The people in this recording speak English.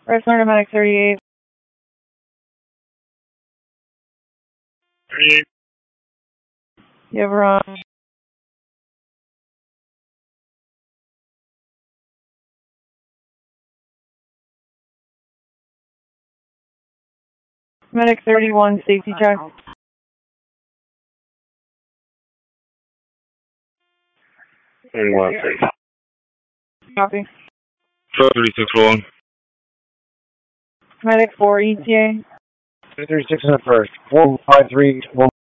Restaurant Medic 38. 38. You have her on. Medic 31, safety check. Copy. 36 rolling. Medic 4, ETA. 36 in the first. 453.